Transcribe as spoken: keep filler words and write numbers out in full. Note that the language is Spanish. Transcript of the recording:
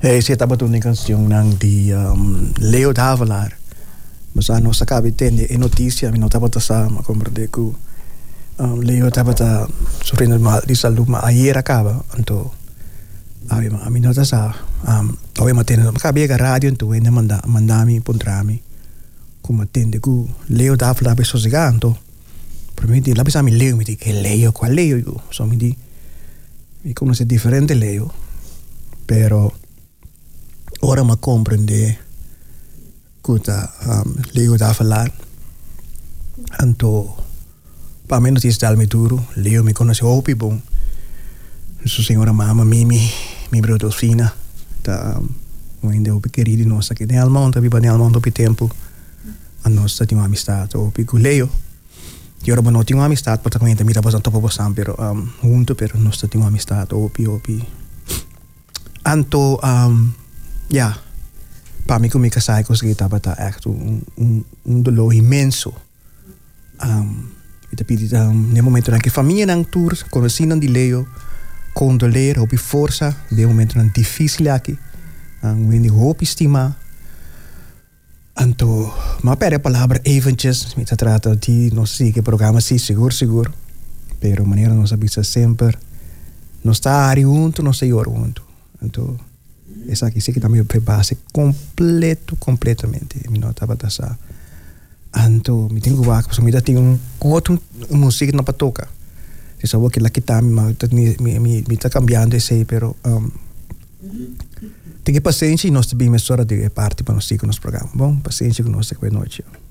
Hey, si estaba una canción nang di um, Leo Davalar. Basta no sa kabitende e noticia mi notaba ta sa ma comprende ku um, Leo taba ta sufriendo mal di salud ma ayer acaba anto abi ma mi nota sa um oye ma tende ma kabia radio anto ene manda mandami puntrami come tende ku Leo Davalar be sosegando per mi di la bisa mi Leo mi di che Leo qual Leo io so mi di mi conosce differente Leo pero ora ma comprende kuta um, Leo Davalar anto pa menos is dal mi duro Leo mi conosce opi bon su signora mamma Mimi mi bro Dolfina ta um, inde opi queridi nossa che ne al mondo viva ne al mondo pi tempo a nostra di amistad opi cu Leo io ora non tinha amistad praticamente mi tava tanto poco pero um, junto pero nostra di amistad opi opi anto um, ja yeah. Para mim, como é que sai com isso, estava tá echt um um um dolor imenso. Um, eu pedi um, no momento em que a família não tour, conhecendo de Leo, condoler, hope força, de momento não difícil aqui, um vende hope estima. Anto, mas pera a palavra eventjes, me trata de não sei que programa sim, seguro seguro, pero maneira não sabe sempre, não está aí junto, não sei ora junto, anto essa aqui sim que também prepara-se completo, completamente. Me nota para passar. Anto, me tenho que ver, porque me dá tem um outro música não para tocar. Se só que lá que tá, me me me me tá cambiando esse, pero um, tem que paciência e nós também me sora de parte para nós seguir nos programa. Bom, paciência com nós que noite.